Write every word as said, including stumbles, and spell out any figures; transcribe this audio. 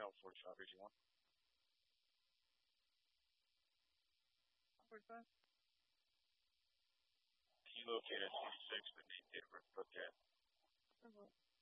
Kilo K six six with the date of birth, yeah.